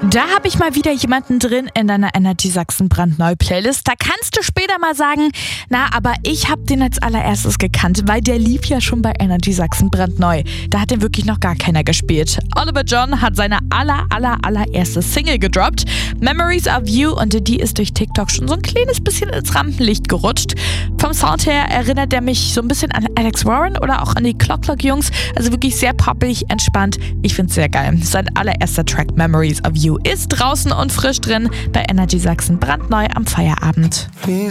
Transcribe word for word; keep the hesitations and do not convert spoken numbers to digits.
Da habe ich mal wieder jemanden drin in deiner Energy Sachsen brandneu Playlist. Da kannst du später mal sagen, na, aber ich habe den als allererstes gekannt, weil der lief ja schon bei Energy Sachsen brandneu. Da hat den wirklich noch gar keiner gespielt. Oliver John hat seine aller, aller, allererste Single gedroppt, Memories of You, und die ist durch TikTok schon so ein kleines bisschen ins Rampenlicht gerutscht. Vom Sound her erinnert er mich so ein bisschen an Alex Warren oder auch an die Clock Clock Jungs. Also wirklich sehr poppig, entspannt. Ich finde es sehr geil. Sein allererster Track Memories of You ist draußen und frisch drin bei Energy Sachsen brandneu am Feierabend.